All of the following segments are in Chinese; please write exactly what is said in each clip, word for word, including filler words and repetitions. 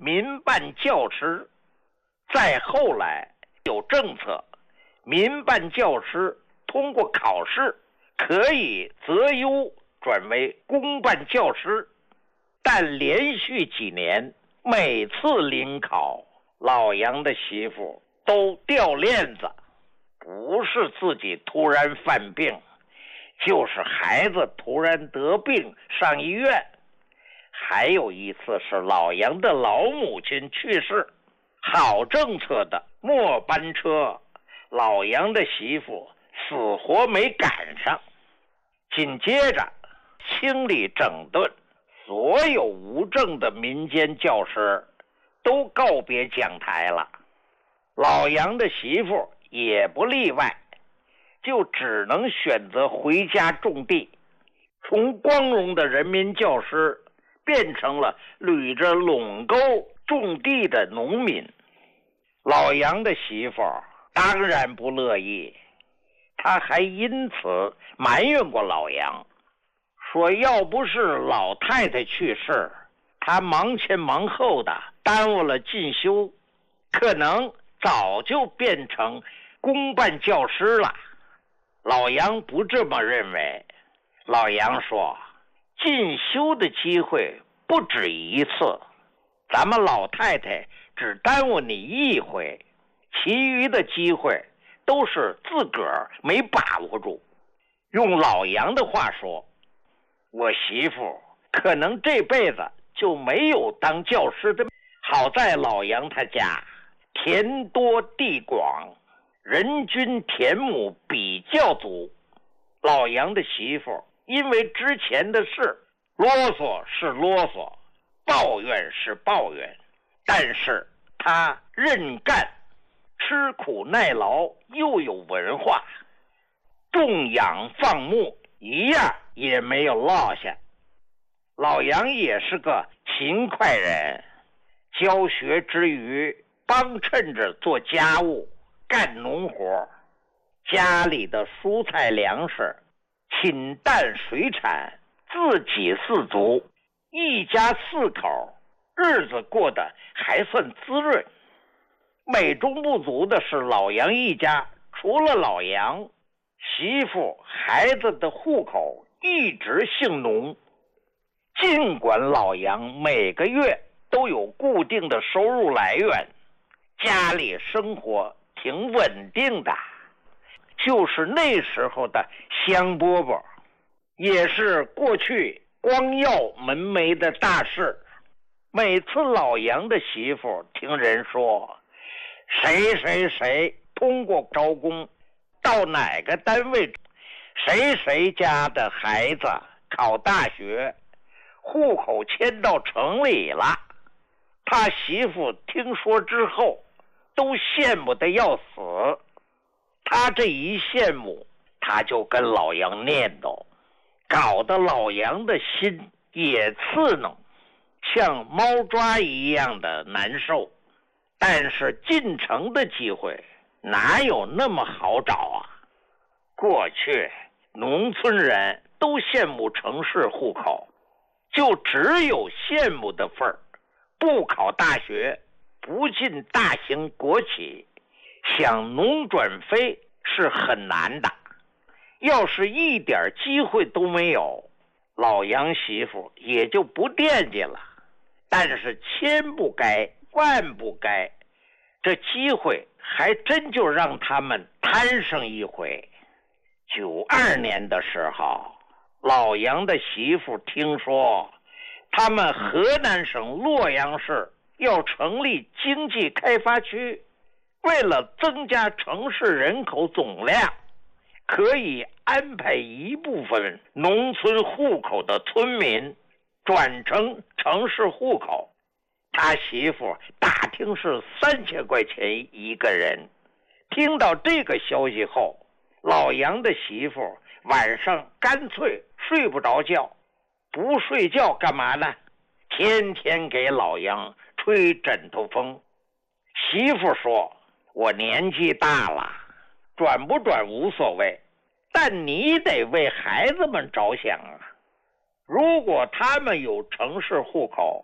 民办教师。再后来有政策，民办教师通过考试可以择优转为公办教师，但连续几年每次临考，老杨的媳妇都掉链子，不是自己突然犯病，就是孩子突然得病上医院。还有一次是老杨的老母亲去世，好政策的末班车，老杨的媳妇死活没赶上。紧接着清理整顿，所有无证的民间教师都告别讲台了，老杨的媳妇也不例外，就只能选择回家种地，从光荣的人民教师变成了捋着垄沟种地的农民。老杨的媳妇当然不乐意，他还因此埋怨过老杨，说要不是老太太去世，他忙前忙后的耽误了进修，可能早就变成公办教师了。老杨不这么认为，老杨说进修的机会不止一次，咱们老太太只耽误你一回，其余的机会都是自个儿没把握住。用老杨的话说，我媳妇可能这辈子就没有当教师的。好在老杨他家田多地广，人均田亩比较足。老杨的媳妇因为之前的事啰嗦是啰嗦，抱怨是抱怨，但是他认干，吃苦耐劳，又有文化，种养放牧一样也没有落下。老杨也是个勤快人，教学之余帮衬着做家务，干农活，家里的蔬菜粮食禽蛋水产自给自足，一家四口日子过得还算滋润。美中不足的是，老杨一家除了老杨，媳妇孩子的户口一直姓农。尽管老杨每个月都有固定的收入来源，家里生活挺稳定的，就是那时候的香饽饽也是过去光耀门楣的大事。每次老杨的媳妇听人说谁谁谁通过招工到哪个单位，谁谁家的孩子考大学，户口迁到城里了，他媳妇听说之后都羡慕得要死。他这一羡慕，他就跟老杨念叨，搞得老杨的心也刺挠，像猫抓一样的难受。但是进城的机会哪有那么好找啊？过去农村人都羡慕城市户口，就只有羡慕的份儿，不考大学，不进大型国企，想农转非是很难的。要是一点机会都没有，老杨媳妇也就不惦记了。但是千不该万不该，这机会还真就让他们摊上一回。九二年的时候，老杨的媳妇听说他们河南省洛阳市要成立经济开发区，为了增加城市人口总量，可以安排一部分农村户口的村民转成城市户口。他媳妇打听是三千块钱一个人。听到这个消息后，老杨的媳妇晚上干脆睡不着觉。不睡觉干嘛呢？天天给老杨吹枕头风。媳妇说，我年纪大了，转不转无所谓，但你得为孩子们着想啊。如果他们有城市户口，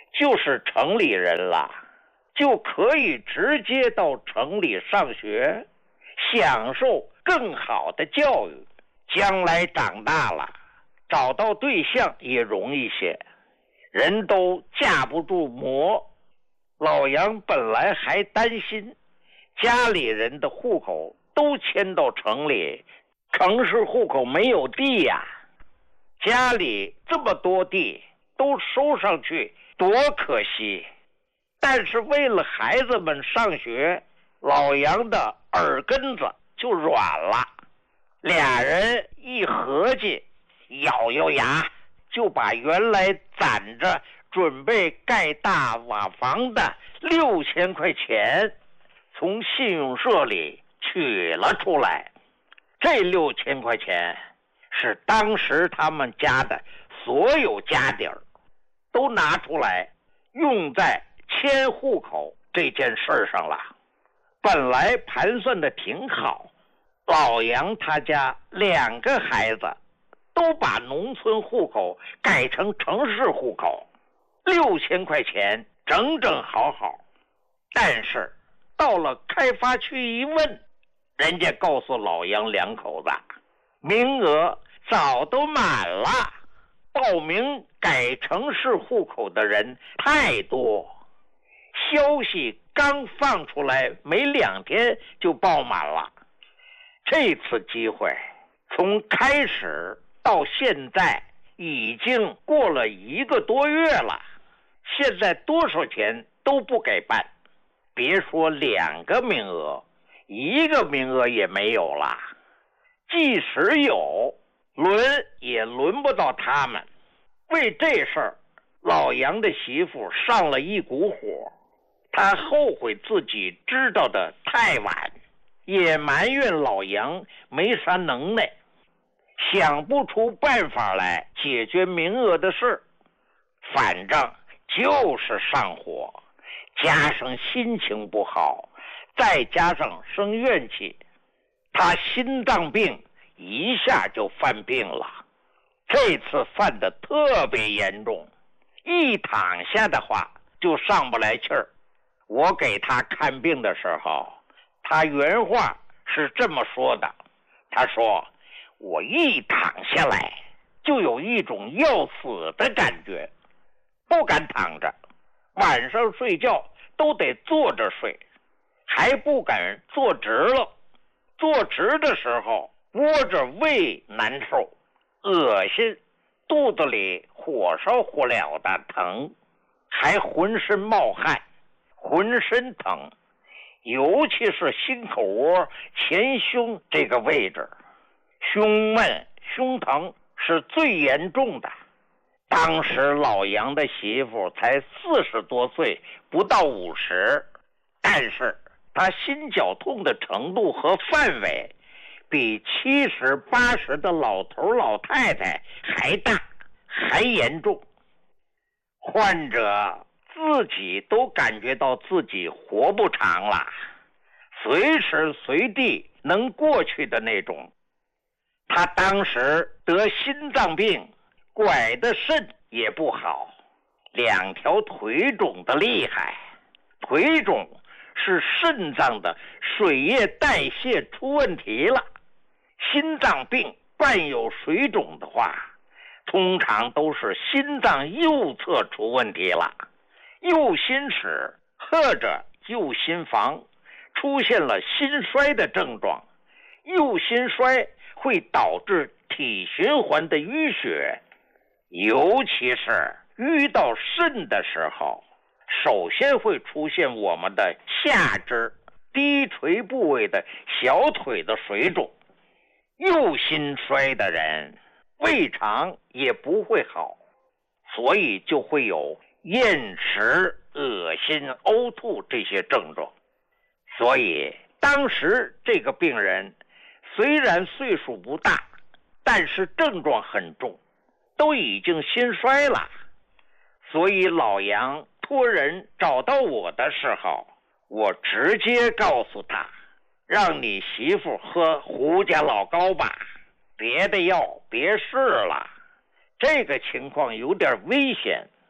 就是城里人了，就可以直接到城里上学，享受更好的教育，将来长大了找到对象也容易些，人都架不住磨。老杨本来还担心家里人的户口都迁到城里，城市户口没有地呀，家里这么多地都收上去多可惜。但是为了孩子们上学，老杨的耳根子就软了。俩人一合计，咬咬牙就把原来攒着准备盖大瓦房的六千块钱从信用社里取了出来。这六千块钱是当时他们家的所有家底儿都拿出来用在迁户口这件事上了。本来盘算的挺好，老杨他家两个孩子都把农村户口改成城市户口，六千块钱整整好好。但是到了开发区一问，人家告诉老杨两口子，名额早都满了，报名改城市户口的人太多。消息刚放出来没两天就爆满了。这次机会从开始到现在已经过了一个多月了，现在多少钱都不给办，别说两个名额，一个名额也没有了。即使有，轮也轮不到他们。为这事儿，老杨的媳妇上了一股火，他后悔自己知道的太晚，也埋怨老杨没啥能耐，想不出办法来解决名额的事，反正就是上火，加上心情不好，再加上生怨气，他心脏病一下就犯病了。这次犯得特别严重，一躺下的话就上不来气儿。我给他看病的时候，他原话是这么说的，他说我一躺下来就有一种要死的感觉，不敢躺着，晚上睡觉都得坐着睡，还不敢坐直了，坐直的时候窝着胃难受，恶心，肚子里火烧火燎的疼，还浑身冒汗，浑身疼，尤其是心口窝前胸这个位置，胸闷胸疼是最严重的。当时老杨的媳妇才四十多岁，不到五十，但是她心绞痛的程度和范围比七十八十的老头老太太还大还严重。患者自己都感觉到自己活不长了，随时随地能过去的那种。他当时得心脏病，拐的肾也不好，两条腿肿的厉害。腿肿是肾脏的水液代谢出问题了，心脏病伴有水肿的话，通常都是心脏右侧出问题了，右心室或者右心房出现了心衰的症状。右心衰会导致体循环的淤血，尤其是淤到肾的时候，首先会出现我们的下肢低垂部位的小腿的水肿。右心衰的人胃肠也不会好，所以就会有厌食、恶心、呕吐这些症状。所以当时这个病人虽然岁数不大，但是症状很重，都已经心衰了。所以老杨托人找到我的时候，我直接告诉他，让你媳妇喝胡家老膏吧，别的药别试了，这个情况有点危险。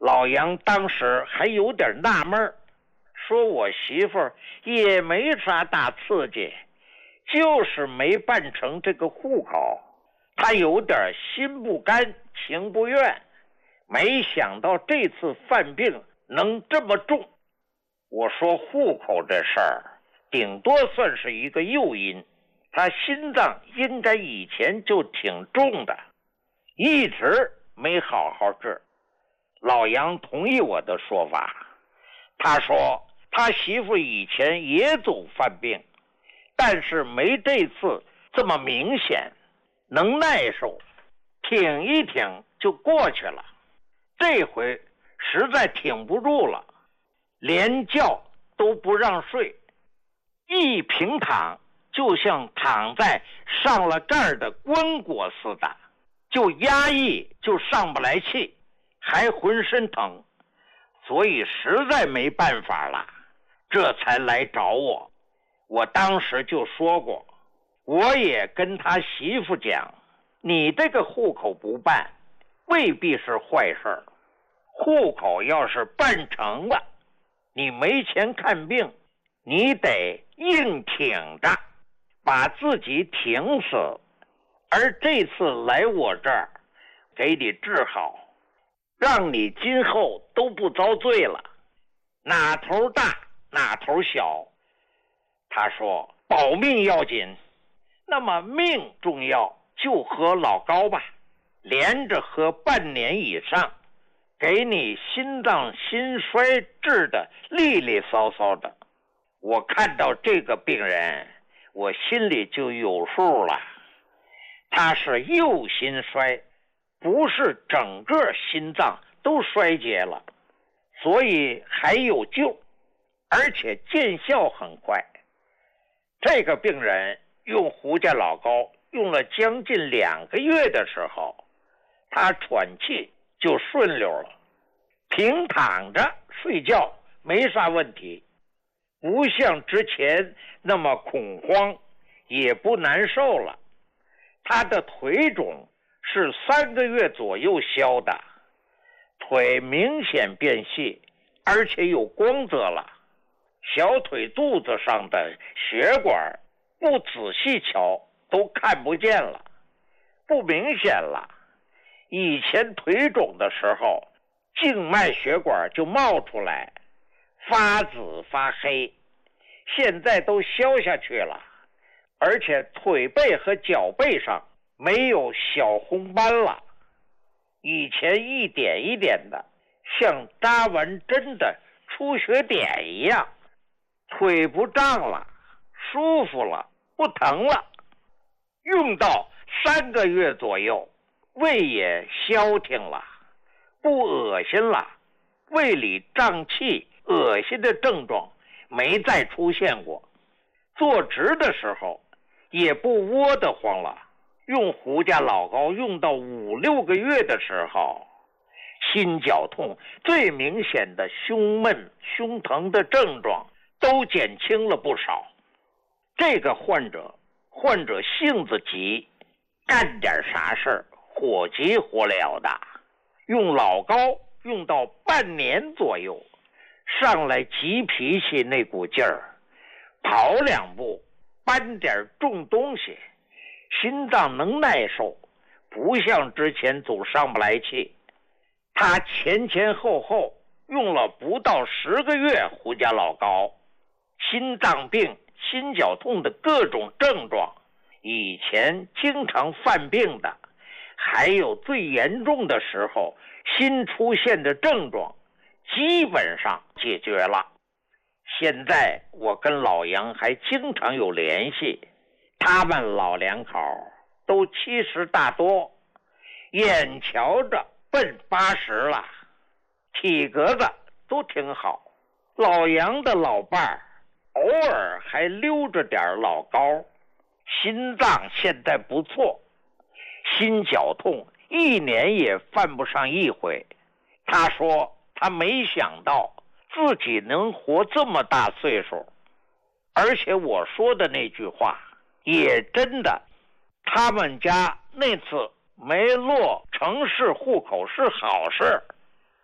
老杨当时还有点纳闷，说我媳妇儿也没啥大刺激，就是没办成这个户口，她有点心不甘情不愿，没想到这次犯病能这么重。我说户口这事儿顶多算是一个诱因，她心脏应该以前就挺重的，一直没好好治。老杨同意我的说法，他说他媳妇以前也总犯病，但是没这次这么明显，能耐受，挺一挺就过去了。这回实在挺不住了，连觉都不让睡，一平躺就像躺在上了盖的棺椁似的，就压抑就上不来气，还浑身疼，所以实在没办法了，这才来找我。我当时就说过，我也跟他媳妇讲，你这个户口不办未必是坏事，户口要是办成了，你没钱看病，你得硬挺着把自己挺死，而这次来我这儿给你治好，让你今后都不遭罪了，哪头大哪头小。他说保命要紧，那么命重要，就喝老高吧，连着喝半年以上，给你心脏心衰治的利利索索的。我看到这个病人，我心里就有数了，他是右心衰，不是整个心脏都衰竭了，所以还有救，而且见效很快。这个病人用胡家老高用了将近两个月的时候，他喘气就顺溜了，平躺着睡觉没啥问题，不像之前那么恐慌，也不难受了。他的腿肿是三个月左右消的，腿明显变细，而且有光泽了。小腿肚子上的血管不仔细瞧都看不见了，不明显了。以前腿肿的时候，静脉血管就冒出来，发紫发黑，现在都消下去了，而且腿背和脚背上没有小红斑了，以前一点一点的像扎完针的出血点一样，腿不胀了，舒服了，不疼了。用到三个月左右，胃也消停了，不恶心了，胃里胀气恶心的症状没再出现过，坐直的时候也不窝得慌了。用胡家老高用到五六个月的时候，心绞痛最明显的胸闷胸疼的症状都减轻了不少。这个患者患者性子急，干点啥事儿火急火燎的，用老高用到半年左右，上来急脾气那股劲儿，跑两步搬点重东西，心脏能耐受，不像之前总上不来气。他前前后后用了不到十个月胡家老高，心脏病心绞痛的各种症状，以前经常犯病的，还有最严重的时候新出现的症状，基本上解决了。现在我跟老杨还经常有联系，他们老两口都七十大多，眼瞧着奔八十了，体格子都挺好。老杨的老伴儿偶尔还溜着点老高，心脏现在不错，心绞痛一年也犯不上一回。他说他没想到自己能活这么大岁数，而且我说的那句话也真的，他们家那次没落城市户口是好事，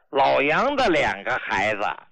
老杨的两个孩子